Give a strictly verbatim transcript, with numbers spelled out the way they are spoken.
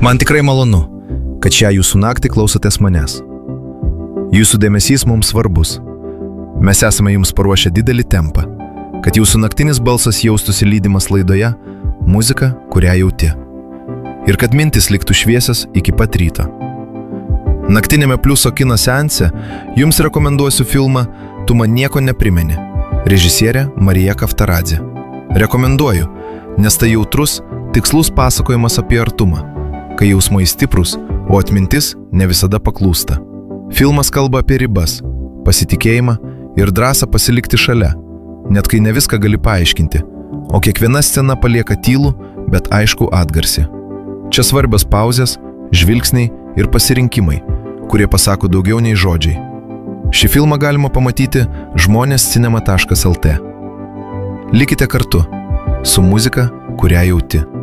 Man tikrai malonu, kad šią jūsų naktį klausotės manęs. Jūsų dėmesys mums svarbus. Mes esame jums paruošę didelį tempą, kad jūsų naktinis balsas jaustųsi lydimas laidoje muzika, kurią jauti. Ir kad mintis liktų šviesios iki pat ryto. Naktinėme Pliuso kino seanse jums rekomenduosiu filmą Tu man nieko neprimeni, režisierė Marija Kaftaradzė. Rekomenduoju, nes tai jautrus, tikslus pasakojimas apie artumą, kai jausmai stiprus, o atmintis ne visada paklūsta. Filmas kalba apie ribas, pasitikėjimą ir drąsą pasilikti šalia, net kai ne viską gali paaiškinti, o kiekviena scena palieka tylų, bet aišku atgarsį. Čia svarbios pauzės, žvilgsniai ir pasirinkimai, kurie pasako daugiau nei žodžiai. Šį filmą galima pamatyti žmonės cinema taškas el tė. Likite kartu su muzika, kurią jauti.